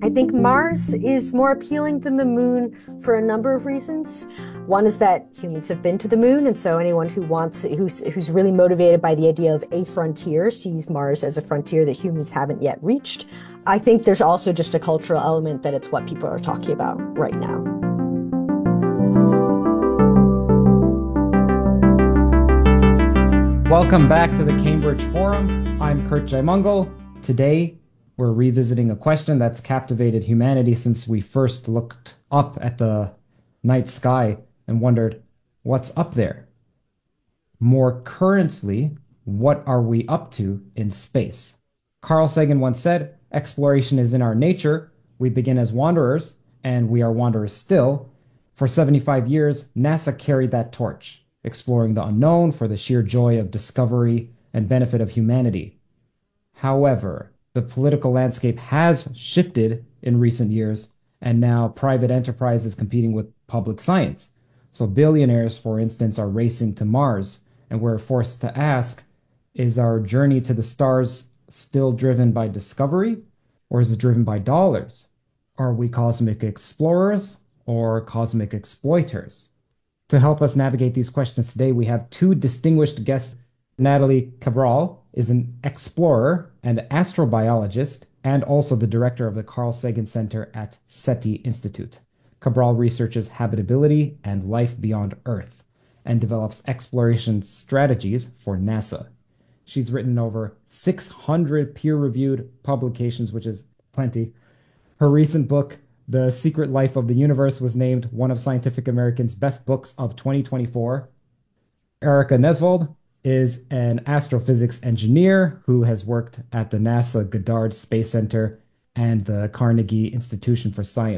I think Mars is more appealing than the moon for a number of reasons. One is that humans have been to the moon, and so anyone who's really motivated by the idea of a frontier sees Mars as a frontier that humans haven't yet reached. I think there's also just a cultural element that it's what people are talking about right now. Welcome back to the Cambridge Forum. I'm Kurt J. Mungle. Today, we're revisiting a question that's captivated humanity since we first looked up at the night sky and wondered, what's up there? More currently, what are we up to in space? Carl Sagan once said, exploration is in our nature. We begin as wanderers, and we are wanderers still. For 75 years, NASA carried that torch, exploring the unknown for the sheer joy of discovery and benefit of humanity. However, the political landscape has shifted in recent years, and now private enterprise is competing with public science. So billionaires, for instance, are racing to Mars, and we're forced to ask, is our journey to the stars still driven by discovery, or is it driven by dollars? Are we cosmic explorers or cosmic exploiters? To help us navigate these questions today, we have two distinguished guests. Natalie Cabral is an explorer and astrobiologist and also the director of the Carl Sagan Center at SETI Institute. Cabral researches habitability and life beyond Earth and develops exploration strategies for NASA. She's written over 600 peer-reviewed publications, which is plenty. Her recent book, The Secret Life of the Universe, was named one of Scientific American's best books of 2024. Erica Nesvold is an astrophysics engineer who has worked at the NASA Goddard Space Center and the Carnegie Institution for Science.